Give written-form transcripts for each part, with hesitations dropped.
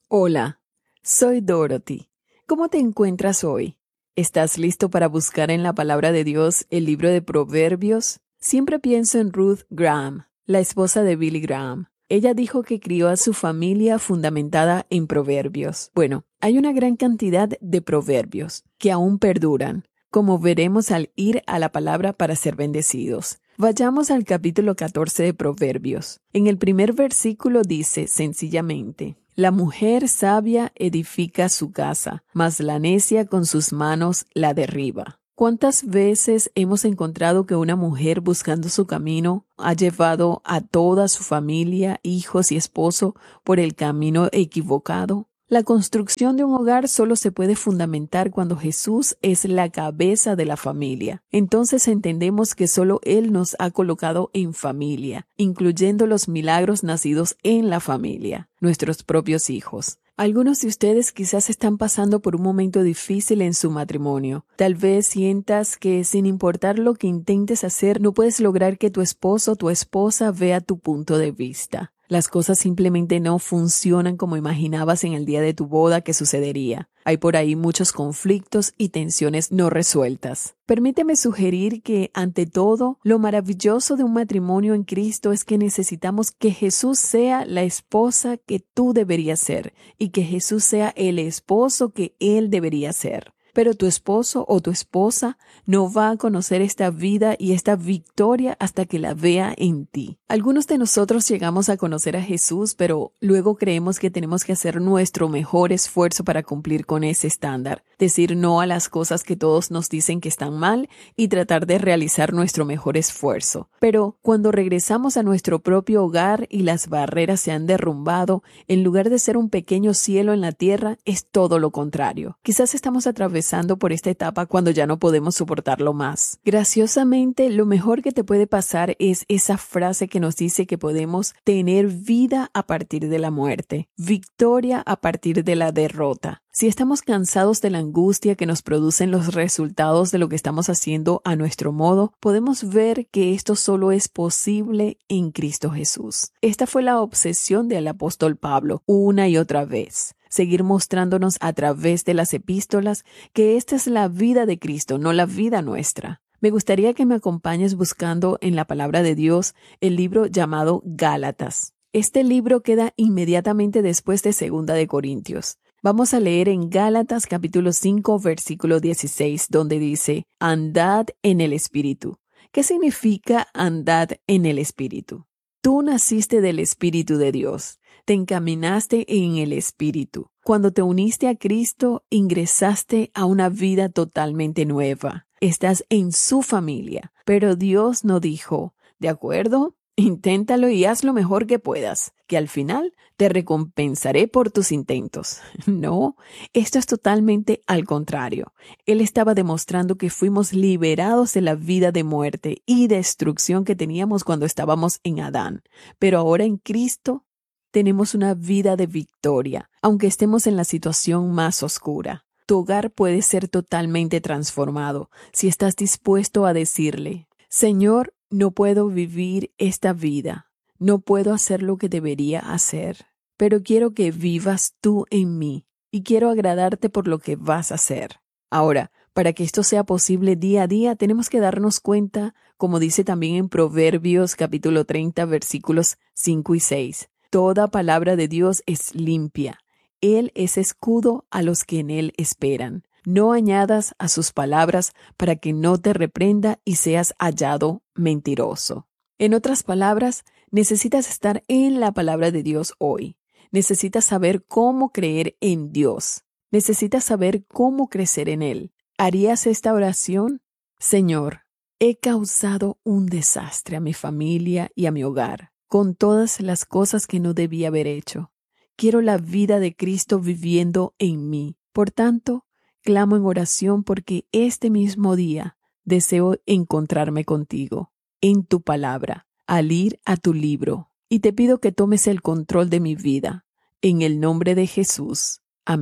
Hola, soy Dorothy. ¿Cómo te encuentras hoy? ¿Estás listo para buscar en la palabra de Dios el libro de Proverbios? Siempre pienso en Ruth Graham, la esposa de Billy Graham. Ella dijo que crió a su familia fundamentada en proverbios. Bueno, hay una gran cantidad de proverbios que aún perduran, como veremos al ir a la palabra para ser bendecidos. Vayamos al capítulo 14 de Proverbios. En el primer versículo dice sencillamente: la mujer sabia edifica su casa, mas la necia con sus manos la derriba. ¿Cuántas veces hemos encontrado que una mujer buscando su camino ha llevado a toda su familia, hijos y esposo por el camino equivocado? La construcción de un hogar solo se puede fundamentar cuando Jesús es la cabeza de la familia. Entonces entendemos que solo Él nos ha colocado en familia, incluyendo los milagros nacidos en la familia, nuestros propios hijos. Algunos de ustedes quizás están pasando por un momento difícil en su matrimonio. Tal vez sientas que sin importar lo que intentes hacer, no puedes lograr que tu esposo o tu esposa vea tu punto de vista. Las cosas simplemente no funcionan como imaginabas en el día de tu boda que sucedería. Hay por ahí muchos conflictos y tensiones no resueltas. Permíteme sugerir que, ante todo, lo maravilloso de un matrimonio en Cristo es que necesitamos que Jesús sea la esposa que tú deberías ser y que Jesús sea el esposo que Él debería ser. Pero tu esposo o tu esposa no va a conocer esta vida y esta victoria hasta que la vea en ti. Algunos de nosotros llegamos a conocer a Jesús, pero luego creemos que tenemos que hacer nuestro mejor esfuerzo para cumplir con ese estándar. Decir no a las cosas que todos nos dicen que están mal y tratar de realizar nuestro mejor esfuerzo. Pero cuando regresamos a nuestro propio hogar y las barreras se han derrumbado, en lugar de ser un pequeño cielo en la tierra, es todo lo contrario. Quizás estamos atravesando por esta etapa cuando ya no podemos soportarlo más. Graciosamente, lo mejor que te puede pasar es esa frase que nos dice que podemos tener vida a partir de la muerte, victoria a partir de la derrota. Si estamos cansados de la angustia que nos producen los resultados de lo que estamos haciendo a nuestro modo, podemos ver que esto solo es posible en Cristo Jesús. Esta fue la obsesión del apóstol Pablo una y otra vez. Seguir mostrándonos a través de las epístolas que esta es la vida de Cristo, no la vida nuestra. Me gustaría que me acompañes buscando en la palabra de Dios el libro llamado Gálatas. Este libro queda inmediatamente después de 2 de Corintios. Vamos a leer en Gálatas capítulo 5, versículo 16, donde dice: andad en el Espíritu. ¿Qué significa andad en el Espíritu? Tú naciste del Espíritu de Dios. Te encaminaste en el Espíritu. Cuando te uniste a Cristo, ingresaste a una vida totalmente nueva. Estás en su familia. Pero Dios no dijo: ¿de acuerdo? Inténtalo y haz lo mejor que puedas, que al final te recompensaré por tus intentos. No, esto es totalmente al contrario. Él estaba demostrando que fuimos liberados de la vida de muerte y destrucción que teníamos cuando estábamos en Adán. Pero ahora en Cristo tenemos una vida de victoria, aunque estemos en la situación más oscura. Tu hogar puede ser totalmente transformado si estás dispuesto a decirle: Señor, no puedo vivir esta vida, no puedo hacer lo que debería hacer, pero quiero que vivas tú en mí y quiero agradarte por lo que vas a hacer. Ahora, para que esto sea posible día a día, tenemos que darnos cuenta, como dice también en Proverbios capítulo 30, versículos 5 y 6. Toda palabra de Dios es limpia. Él es escudo a los que en él esperan. No añadas a sus palabras para que no te reprenda y seas hallado mentiroso. En otras palabras, necesitas estar en la palabra de Dios hoy. Necesitas saber cómo creer en Dios. Necesitas saber cómo crecer en Él. ¿Harías esta oración? Señor, he causado un desastre a mi familia y a mi hogar, con todas las cosas que no debía haber hecho. Quiero la vida de Cristo viviendo en mí. Por tanto, clamo en oración porque este mismo día deseo encontrarme contigo, en tu palabra, al ir a tu libro, y te pido que tomes el control de mi vida. En el nombre de Jesús. Amén.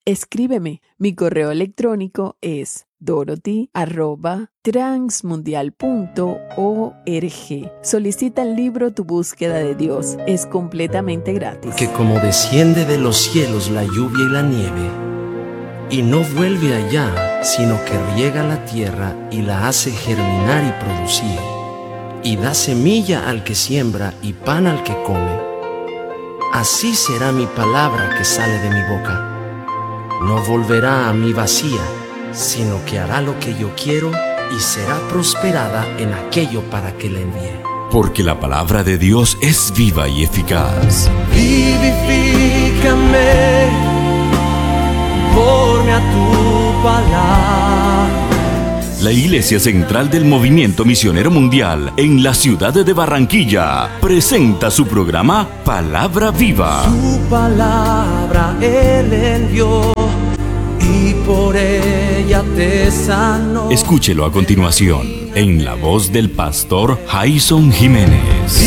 Escríbeme. Mi correo electrónico es dorothy@transmundial.org. Solicita el libro Tu búsqueda de Dios. Es completamente gratis. Que como desciende de los cielos la lluvia y la nieve, y no vuelve allá, sino que riega la tierra y la hace germinar y producir, y da semilla al que siembra y pan al que come. Así será mi palabra que sale de mi boca. No volverá a mí vacía, sino que hará lo que yo quiero y será prosperada en aquello para que la envíe. Porque la palabra de Dios es viva y eficaz. Vivifícame, conforme a tu palabra. La Iglesia Central del Movimiento Misionero Mundial en la ciudad de Barranquilla presenta su programa Palabra Viva. Su palabra Él envió y por ella te sanó. Escúchelo a continuación en la voz del pastor Jason Jiménez.